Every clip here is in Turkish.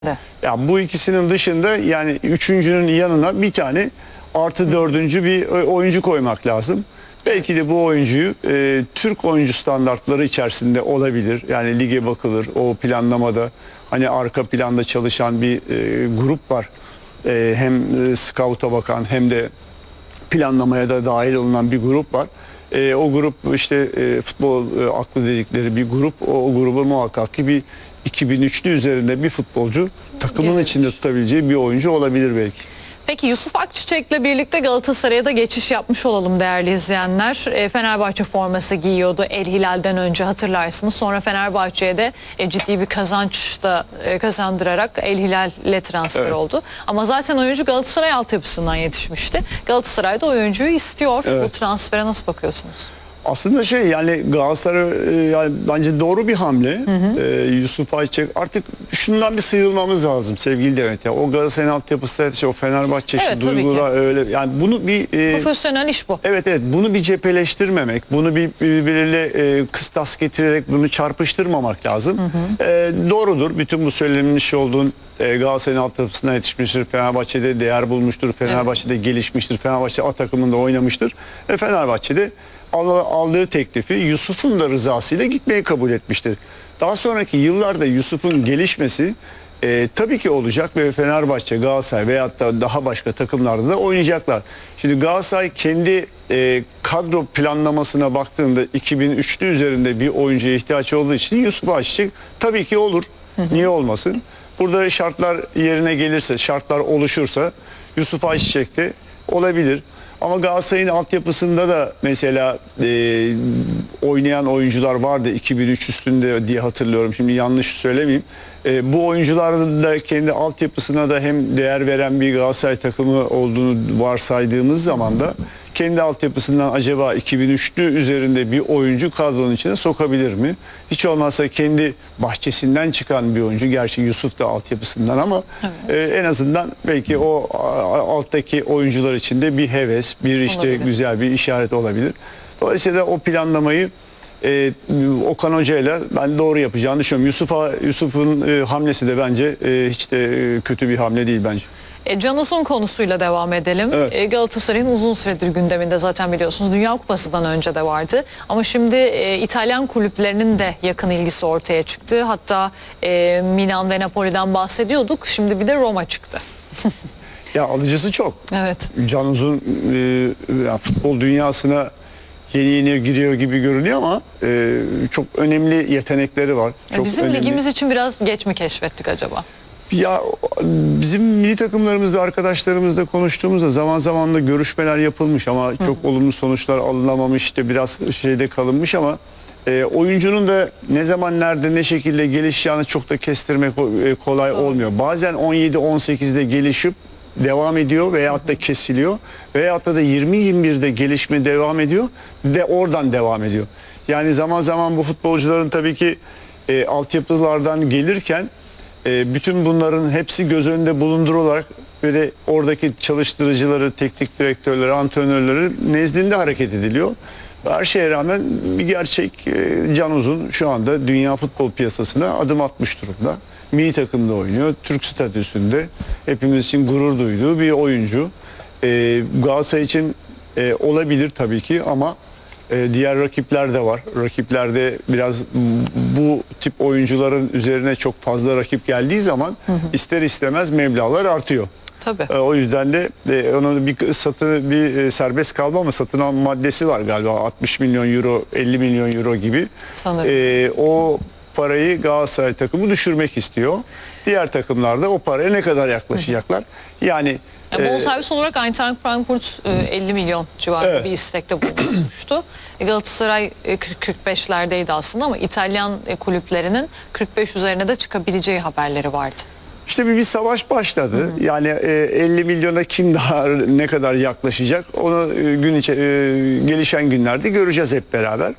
Ya bu ikisinin dışında yani üçüncünün yanına bir tane artı dördüncü bir oyuncu koymak lazım. Belki de bu oyuncuyu Türk oyuncu standartları içerisinde olabilir. Yani lige bakılır. O planlamada hani arka planda çalışan bir grup var. Hem scout'a bakan hem de planlamaya da dahil olunan bir grup var. O grup işte futbol aklı dedikleri bir grup. O grubu muhakkak ki bir 2003'lü üzerinde bir futbolcu takımın içinde tutabileceği bir oyuncu olabilir belki. Peki Yusuf Akçiçek'le birlikte Galatasaray'a da geçiş yapmış olalım değerli izleyenler. Fenerbahçe forması giyiyordu El Hilal'den önce, hatırlarsınız. Sonra Fenerbahçe'ye de ciddi bir kazanç da kazandırarak El Hilal'le transfer oldu. Ama zaten oyuncu Galatasaray altyapısından yetişmişti. Galatasaray da oyuncuyu istiyor. Bu transfere nasıl bakıyorsunuz? Aslında yani Galatasaray yani bence doğru bir hamle. Yusuf Akçiçek artık şundan bir sıyrılmamız lazım sevgili Demet ya. O Galatasaray'ın altyapısı işte o Fenerbahçe duygular öyle yani bunu bir profesyonel iş bu. Evet bunu bir cepheleştirmemek, bunu birbiriyle kıstas getirerek bunu çarpıştırmamak lazım. Doğrudur. Bütün bu söylenmiş olduğun Galatasaray'ın altyapısına yetişmiştir. Fenerbahçe'de değer bulmuştur. Fenerbahçe'de gelişmiştir. Fenerbahçe A takımında oynamıştır. Fenerbahçe'de aldığı teklifi Yusuf'un da rızasıyla gitmeyi kabul etmiştir. Daha sonraki yıllarda Yusuf'un gelişmesi tabii ki olacak ve Fenerbahçe, Galatasaray veyahut da daha başka takımlarda da oynayacaklar. Şimdi Galatasaray kendi kadro planlamasına baktığında 2003'lü üzerinde bir oyuncuya ihtiyaç olduğu için Yusuf Akçiçek tabii ki olur. Niye olmasın? Burada şartlar yerine gelirse, şartlar oluşursa Yusuf Akçiçek de olabilir. Ama Galatasaray'ın altyapısında da mesela oynayan oyuncular vardı 2003 üstünde diye hatırlıyorum. Şimdi yanlış söylemeyeyim. Bu oyuncuların da kendi altyapısına da hem değer veren bir Galatasaray takımı olduğunu varsaydığımız zaman da kendi altyapısından acaba 2003'lü üzerinde bir oyuncu kadronun içine sokabilir mi? Hiç olmazsa kendi bahçesinden çıkan bir oyuncu. Gerçi Yusuf da altyapısından ama en azından belki o alttaki oyuncular için de bir heves, bir işte güzel bir işaret olabilir. Dolayısıyla o planlamayı Okan Hoca ile ben doğru yapacağını düşünüyorum. Yusuf'un hamlesi de bence hiç de kötü bir hamle değil bence. Can Uzun konusuyla devam edelim. Evet. Galatasaray'ın uzun süredir gündeminde zaten biliyorsunuz. Dünya Kupası'ndan önce de vardı. Ama şimdi İtalyan kulüplerinin de yakın ilgisi ortaya çıktı. Hatta Milan ve Napoli'den bahsediyorduk. Şimdi bir de Roma çıktı. Ya alıcısı çok. Evet. Can Uzun futbol dünyasına yeni giriyor gibi görünüyor ama çok önemli yetenekleri var. Çok Bizim önemli. ligimiz için biraz geç mi keşfettik acaba? Ya bizim milli takımlarımızda arkadaşlarımızla konuştuğumuzda zaman zaman da görüşmeler yapılmış ama çok olumlu sonuçlar alınamamış, işte biraz şeyde kalınmış ama oyuncunun da ne zaman nerede ne şekilde gelişeceğini çok da kestirmek kolay olmuyor. Bazen 17-18'de gelişip devam ediyor veyahut da kesiliyor veyahut da 20-21'de gelişme devam ediyor de oradan devam ediyor. Yani zaman zaman bu futbolcuların tabii ki altyapılardan gelirken bütün bunların hepsi göz önünde bulundurularak ve de oradaki çalıştırıcıları, teknik direktörleri, antrenörleri nezdinde hareket ediliyor. Her şeye rağmen bir gerçek Can Uzun şu anda dünya futbol piyasasına adım atmış durumda. Milli takımda oynuyor. Türk statüsünde hepimiz için gurur duyduğu bir oyuncu. Galatasaray için olabilir tabii ki ama diğer rakipler de var. Rakiplerde biraz bu tip oyuncuların üzerine çok fazla rakip geldiği zaman ister istemez meblağlar artıyor. Tabii. O yüzden de onun bir serbest kalma mı satın alma maddesi var galiba 60 milyon euro 50 milyon euro gibi. Sanırım. O parayı Galatasaray takımı düşürmek istiyor. Diğer takımlarda o paraya ne kadar yaklaşacaklar? Yani bonservis olarak Eintracht Frankfurt 50 milyon civarında bir istekle bulunmuştu. Galatasaray 40-45'lerdeydi aslında ama İtalyan kulüplerinin 45 üzerine de çıkabileceği haberleri vardı. İşte bir savaş başladı. Yani 50 milyona kim daha ne kadar yaklaşacak onu gelişen günlerde göreceğiz hep beraber.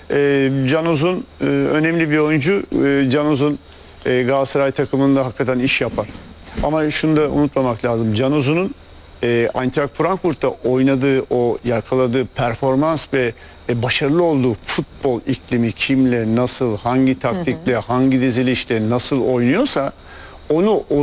Can Uzun önemli bir oyuncu. Can Uzun Galatasaray takımında hakikaten iş yapar. Ama şunu da unutmamak lazım. Can Uzun'un Eintracht Frankfurt'ta oynadığı, o yakaladığı performans ve başarılı olduğu futbol iklimi kimle, nasıl, hangi taktikle, hangi dizilişle nasıl oynuyorsa onu